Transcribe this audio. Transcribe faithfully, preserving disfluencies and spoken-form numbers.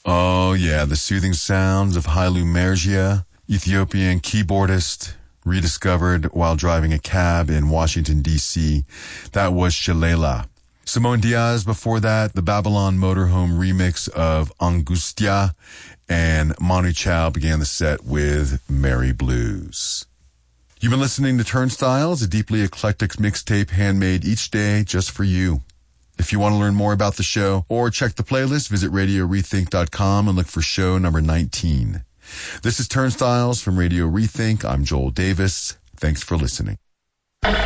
Oh yeah, the soothing sounds of Haile Mergia, Ethiopian keyboardist, rediscovered while driving a cab in Washington, D C That was Shalala. Simone Diaz before that, the Babylon Motorhome remix of Angustia, and Manu Chao began the set with Merry Blues. You've been listening to Turnstiles, a deeply eclectic mixtape handmade each day just for you. If you want to learn more about the show or check the playlist, visit radio rethink dot com and look for show number nineteen. This is Turnstiles from Radio Rethink. I'm Joel Davis. Thanks for listening.